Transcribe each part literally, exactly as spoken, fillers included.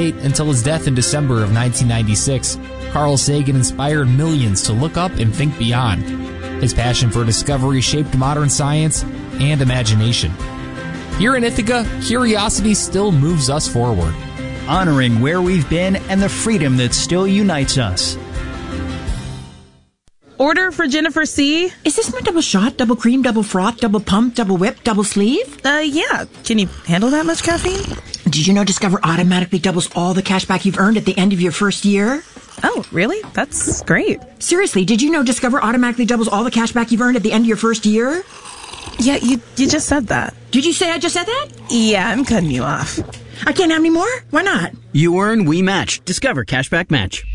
date until his death in December of nineteen ninety-six. Carl Sagan inspired millions to look up and think beyond. His passion for discovery shaped modern science and imagination. Here in Ithaca, curiosity still moves us forward, honoring where we've been and the freedom that still unites us. Order for Jennifer C. Is this my double shot, double cream, double froth, double pump, double whip, double sleeve? Uh, yeah. Can you handle that much caffeine? Did you know Discover automatically doubles all the cash back you've earned at the end of your first year? Oh, really? That's great. Seriously, did you know Discover automatically doubles all the cash back you've earned at the end of your first year? Yeah, you you just said that. Did you say I just said that? Yeah, I'm cutting you off. I can't have any more? Why not? You earn, we match. Discover Cashback Match.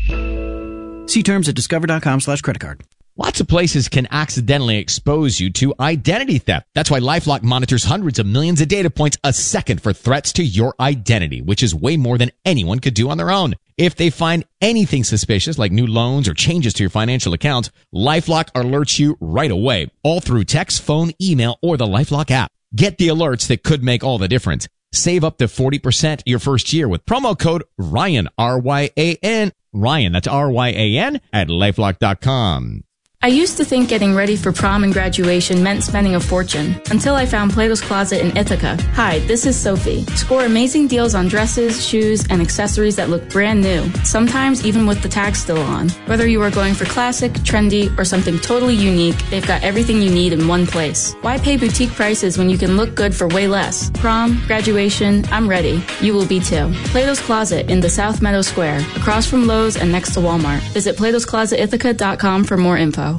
See terms at discover.com slash credit card. Lots of places can accidentally expose you to identity theft. That's why LifeLock monitors hundreds of millions of data points a second for threats to your identity, which is way more than anyone could do on their own. If they find anything suspicious, like new loans or changes to your financial account, LifeLock alerts you right away, all through text, phone, email, or the LifeLock app. Get the alerts that could make all the difference. Save up to forty percent your first year with promo code Ryan, R Y A N. Ryan, that's R Y A N, at LifeLock dot com. I used to think getting ready for prom and graduation meant spending a fortune, until I found Plato's Closet in Ithaca. Hi, this is Sophie. Score amazing deals on dresses, shoes, and accessories that look brand new, sometimes even with the tag still on. Whether you are going for classic, trendy, or something totally unique, they've got everything you need in one place. Why pay boutique prices when you can look good for way less? Prom, graduation, I'm ready. You will be too. Plato's Closet in the South Meadow Square, across from Lowe's and next to Walmart. Visit platos closet ithaca dot com for more info.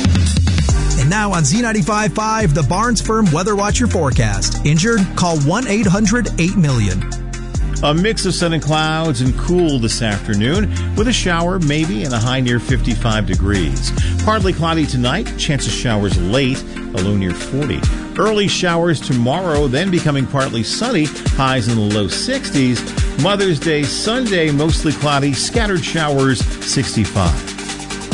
And now on Z ninety-five point five, the Barnes Firm Weather Watcher forecast. Injured? Call one eight hundred eight million. A mix of sun and clouds and cool this afternoon with a shower maybe and a high near fifty-five degrees. Partly cloudy tonight, chance of showers late, a low near forty. Early showers tomorrow, then becoming partly sunny, highs in the low sixties. Mother's Day Sunday, mostly cloudy, scattered showers, sixty-five.